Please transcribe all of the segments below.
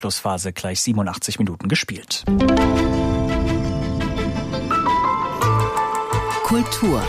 Schlussphase gleich 87 Minuten gespielt. Kultur.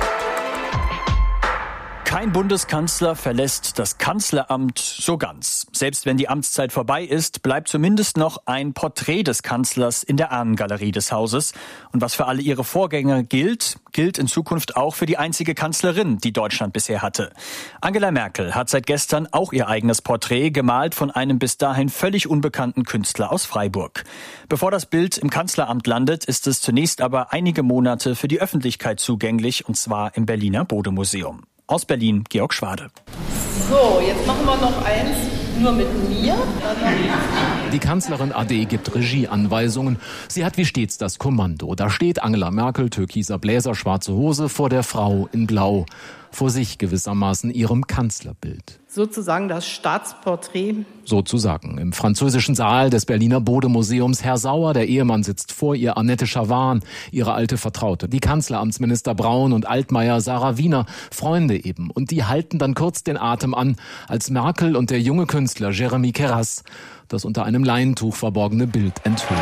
Kein Bundeskanzler verlässt das Kanzleramt so ganz. Selbst wenn die Amtszeit vorbei ist, bleibt zumindest noch ein Porträt des Kanzlers in der Ahnengalerie des Hauses. Und was für alle ihre Vorgänger gilt in Zukunft auch für die einzige Kanzlerin, die Deutschland bisher hatte. Angela Merkel hat seit gestern auch ihr eigenes Porträt, gemalt von einem bis dahin völlig unbekannten Künstler aus Freiburg. Bevor das Bild im Kanzleramt landet, ist es zunächst aber einige Monate für die Öffentlichkeit zugänglich, und zwar im Berliner Bode-Museum. Aus Berlin, Georg Schwade. So, jetzt machen wir noch eins, nur mit mir. Die Kanzlerin AD gibt Regieanweisungen. Sie hat wie stets das Kommando. Da steht Angela Merkel, türkiser Bläser, schwarze Hose, vor der Frau in Blau. Vor sich gewissermaßen ihrem Kanzlerbild. Sozusagen das Staatsporträt. Sozusagen. Im französischen Saal des Berliner Bode-Museums. Herr Sauer, der Ehemann, sitzt vor ihr. Annette Schawan, ihre alte Vertraute. Die Kanzleramtsminister Braun und Altmaier, Sarah Wiener, Freunde eben. Und die halten dann kurz den Atem an, als Merkel und der junge Künstler Jérémy Queyras das unter einem Leintuch verborgene Bild enthüllen.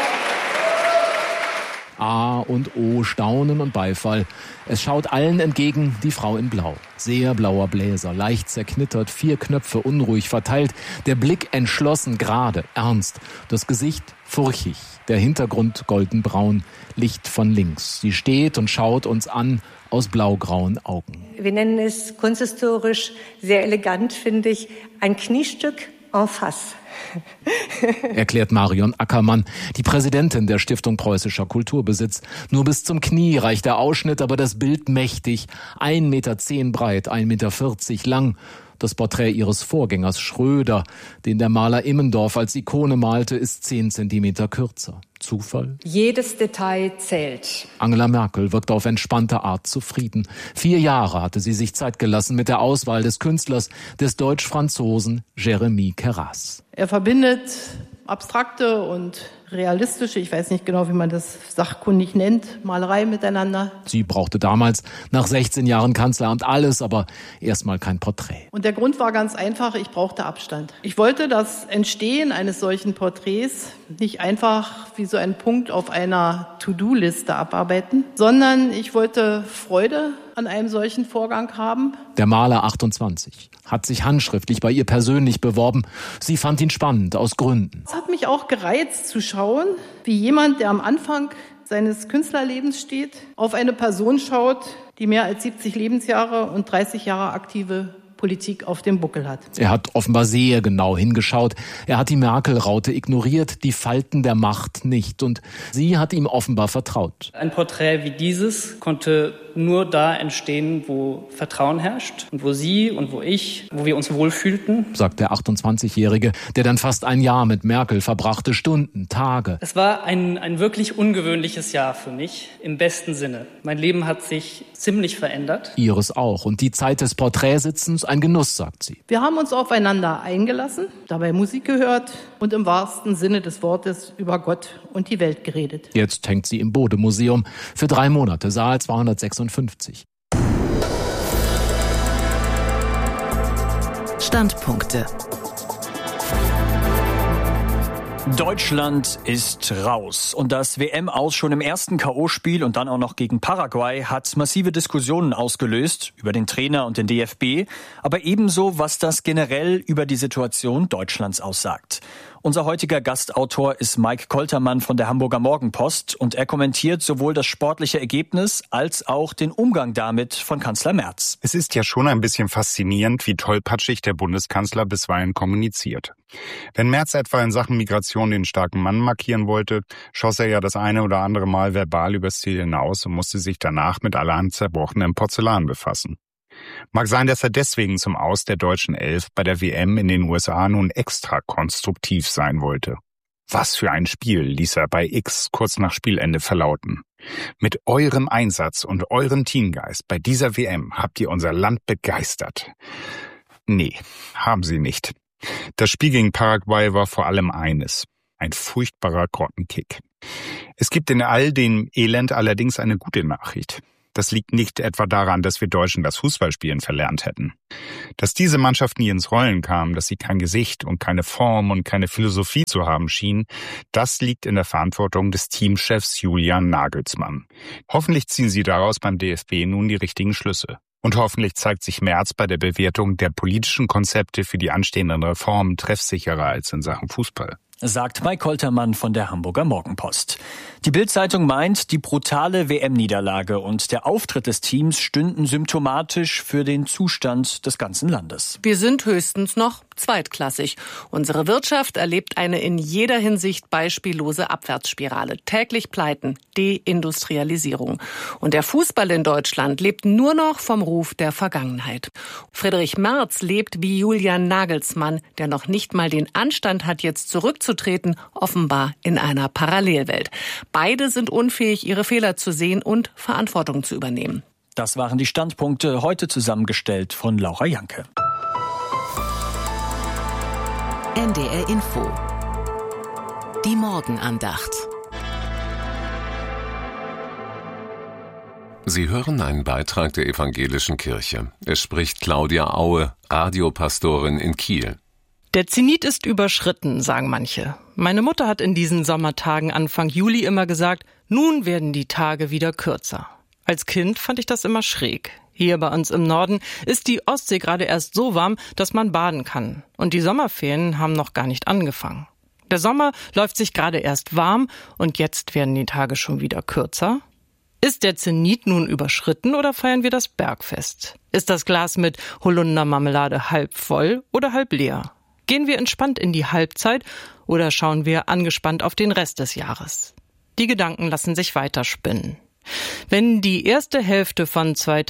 A und O, Staunen und Beifall. Es schaut allen entgegen die Frau in Blau. Sehr blauer Bläser, leicht zerknittert, 4 Knöpfe unruhig verteilt. Der Blick entschlossen, gerade, ernst. Das Gesicht furchig, der Hintergrund goldenbraun, Licht von links. Sie steht und schaut uns an aus blaugrauen Augen. Wir nennen es kunsthistorisch sehr elegant, finde ich, ein Kniestück en face. Erklärt Marion Ackermann, die Präsidentin der Stiftung Preußischer Kulturbesitz. Nur bis zum Knie reicht der Ausschnitt, aber das Bild mächtig. 1,10 Meter breit, 1,40 Meter lang. Das Porträt ihres Vorgängers Schröder, den der Maler Immendorf als Ikone malte, ist 10 Zentimeter kürzer. Zufall? Jedes Detail zählt. Angela Merkel wirkt auf entspannte Art zufrieden. 4 Jahre hatte sie sich Zeit gelassen mit der Auswahl des Künstlers, des Deutsch-Franzosen Jérémy Queyras. Er verbindet abstrakte und realistische, ich weiß nicht genau, wie man das sachkundig nennt, Malerei miteinander. Sie brauchte damals nach 16 Jahren Kanzleramt alles, aber erstmal kein Porträt. Und der Grund war ganz einfach, ich brauchte Abstand. Ich wollte das Entstehen eines solchen Porträts nicht einfach wie so ein Punkt auf einer To-Do-Liste abarbeiten, sondern ich wollte Freude an einem solchen Vorgang haben. Der Maler 28 hat sich handschriftlich bei ihr persönlich beworben. Sie fand ihn spannend, aus Gründen. Es hat mich auch gereizt zu schauen, wie jemand, der am Anfang seines Künstlerlebens steht, auf eine Person schaut, die mehr als 70 Lebensjahre und 30 Jahre aktive Politik auf dem Buckel hat. Er hat offenbar sehr genau hingeschaut. Er hat die Merkel-Raute ignoriert, die Falten der Macht nicht. Und sie hat ihm offenbar vertraut. Ein Porträt wie dieses konnte nur da entstehen, wo Vertrauen herrscht und wo Sie und wo ich, wo wir uns wohlfühlten, sagt der 28-Jährige, der dann fast ein Jahr mit Merkel verbrachte, Stunden, Tage. Es war ein wirklich ungewöhnliches Jahr für mich, im besten Sinne. Mein Leben hat sich ziemlich verändert. Ihres auch. Und die Zeit des Porträtsitzens ein Genuss, sagt sie. Wir haben uns aufeinander eingelassen, dabei Musik gehört und im wahrsten Sinne des Wortes über Gott und die Welt geredet. Jetzt hängt sie im Bode-Museum für 3 Monate, Saal 256. Standpunkte. Deutschland ist raus. Und das WM-Aus schon im ersten K.O.-Spiel und dann auch noch gegen Paraguay hat massive Diskussionen ausgelöst über den Trainer und den DFB, aber ebenso, was das generell über die Situation Deutschlands aussagt. Unser heutiger Gastautor ist Mike Koltermann von der Hamburger Morgenpost und er kommentiert sowohl das sportliche Ergebnis als auch den Umgang damit von Kanzler Merz. Es ist ja schon ein bisschen faszinierend, wie tollpatschig der Bundeskanzler bisweilen kommuniziert. Wenn Merz etwa in Sachen Migration den starken Mann markieren wollte, schoss er ja das eine oder andere Mal verbal übers Ziel hinaus und musste sich danach mit allerhand zerbrochenem Porzellan befassen. Mag sein, dass er deswegen zum Aus der deutschen Elf bei der WM in den USA nun extra konstruktiv sein wollte. Was für ein Spiel, ließ er bei X kurz nach Spielende verlauten. Mit eurem Einsatz und eurem Teamgeist bei dieser WM habt ihr unser Land begeistert. Nee, haben sie nicht. Das Spiel gegen Paraguay war vor allem eines: ein furchtbarer Grottenkick. Es gibt in all dem Elend allerdings eine gute Nachricht. Das liegt nicht etwa daran, dass wir Deutschen das Fußballspielen verlernt hätten. Dass diese Mannschaft nie ins Rollen kam, dass sie kein Gesicht und keine Form und keine Philosophie zu haben schien, das liegt in der Verantwortung des Teamchefs Julian Nagelsmann. Hoffentlich ziehen sie daraus beim DFB nun die richtigen Schlüsse. Und hoffentlich zeigt sich Merz bei der Bewertung der politischen Konzepte für die anstehenden Reformen treffsicherer als in Sachen Fußball. Sagt Mike Holtermann von der Hamburger Morgenpost. Die Bild-Zeitung meint, die brutale WM-Niederlage und der Auftritt des Teams stünden symptomatisch für den Zustand des ganzen Landes. Wir sind höchstens noch zweitklassig. Unsere Wirtschaft erlebt eine in jeder Hinsicht beispiellose Abwärtsspirale. Täglich Pleiten, Deindustrialisierung. Und der Fußball in Deutschland lebt nur noch vom Ruf der Vergangenheit. Friedrich Merz lebt wie Julian Nagelsmann, der noch nicht mal den Anstand hat, jetzt zurückzutreten, offenbar in einer Parallelwelt. Beide sind unfähig, ihre Fehler zu sehen und Verantwortung zu übernehmen. Das waren die Standpunkte, heute zusammengestellt von Laura Janke. NDR Info. Die Morgenandacht. Sie hören einen Beitrag der Evangelischen Kirche. Es spricht Claudia Aue, Radiopastorin in Kiel. Der Zenit ist überschritten, sagen manche. Meine Mutter hat in diesen Sommertagen Anfang Juli immer gesagt, nun werden die Tage wieder kürzer. Als Kind fand ich das immer schräg. Hier bei uns im Norden ist die Ostsee gerade erst so warm, dass man baden kann. Und die Sommerferien haben noch gar nicht angefangen. Der Sommer läuft sich gerade erst warm und jetzt werden die Tage schon wieder kürzer. Ist der Zenit nun überschritten oder feiern wir das Bergfest? Ist das Glas mit Holundermarmelade halb voll oder halb leer? Gehen wir entspannt in die Halbzeit oder schauen wir angespannt auf den Rest des Jahres? Die Gedanken lassen sich weiterspinnen. Wenn die erste Hälfte von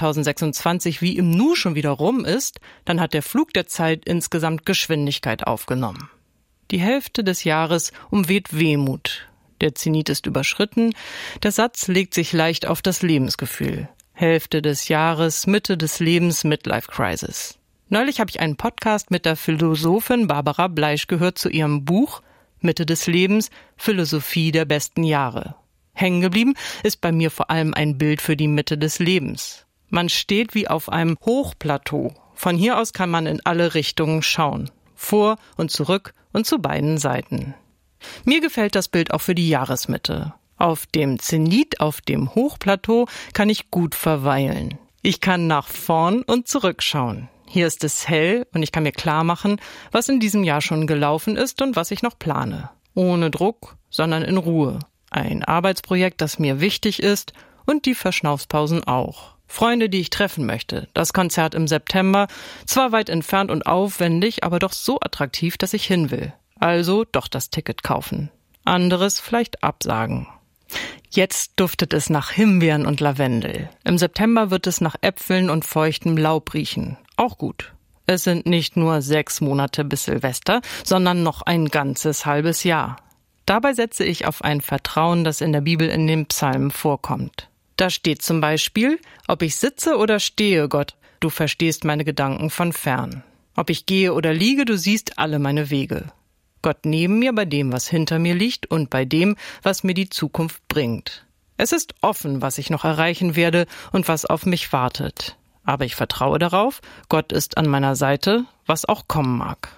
2026 wie im Nu schon wieder rum ist, dann hat der Flug der Zeit insgesamt Geschwindigkeit aufgenommen. Die Hälfte des Jahres umweht Wehmut. Der Zenit ist überschritten, der Satz legt sich leicht auf das Lebensgefühl. Hälfte des Jahres, Mitte des Lebens, Midlife Crisis. Neulich habe ich einen Podcast mit der Philosophin Barbara Bleisch gehört zu ihrem Buch Mitte des Lebens, Philosophie der besten Jahre. Hängen geblieben ist bei mir vor allem ein Bild für die Mitte des Lebens. Man steht wie auf einem Hochplateau. Von hier aus kann man in alle Richtungen schauen. Vor und zurück und zu beiden Seiten. Mir gefällt das Bild auch für die Jahresmitte. Auf dem Zenit, auf dem Hochplateau, kann ich gut verweilen. Ich kann nach vorn und zurückschauen. Hier ist es hell und ich kann mir klar machen, was in diesem Jahr schon gelaufen ist und was ich noch plane. Ohne Druck, sondern in Ruhe. Ein Arbeitsprojekt, das mir wichtig ist und die Verschnaufspausen auch. Freunde, die ich treffen möchte. Das Konzert im September, zwar weit entfernt und aufwendig, aber doch so attraktiv, dass ich hin will. Also doch das Ticket kaufen. Anderes vielleicht absagen. Jetzt duftet es nach Himbeeren und Lavendel. Im September wird es nach Äpfeln und feuchtem Laub riechen. Auch gut. Es sind nicht nur 6 Monate bis Silvester, sondern noch ein ganzes halbes Jahr. Dabei setze ich auf ein Vertrauen, das in der Bibel in den Psalmen vorkommt. Da steht zum Beispiel, ob ich sitze oder stehe, Gott, du verstehst meine Gedanken von fern. Ob ich gehe oder liege, du siehst alle meine Wege. Gott neben mir bei dem, was hinter mir liegt und bei dem, was mir die Zukunft bringt. Es ist offen, was ich noch erreichen werde und was auf mich wartet. Aber ich vertraue darauf, Gott ist an meiner Seite, was auch kommen mag.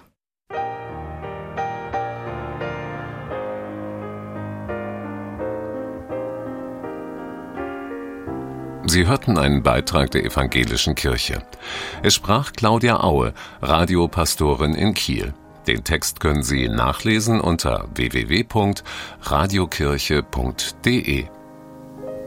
Sie hörten einen Beitrag der Evangelischen Kirche. Es sprach Claudia Aue, Radiopastorin in Kiel. Den Text können Sie nachlesen unter www.radiokirche.de.